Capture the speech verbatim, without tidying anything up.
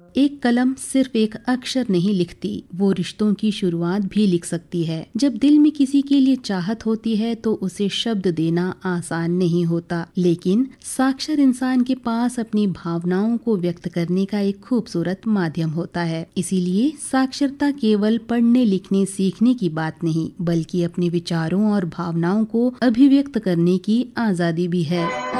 एक कलम सिर्फ एक अक्षर नहीं लिखती, वो रिश्तों की शुरुआत भी लिख सकती है। जब दिल में किसी के लिए चाहत होती है तो उसे शब्द देना आसान नहीं होता, लेकिन साक्षर इंसान के पास अपनी भावनाओं को व्यक्त करने का एक खूबसूरत माध्यम होता है। इसीलिए साक्षरता केवल पढ़ने लिखने सीखने की बात नहीं, बल्कि अपने विचारों और भावनाओं को अभिव्यक्त करने की आजादी भी है।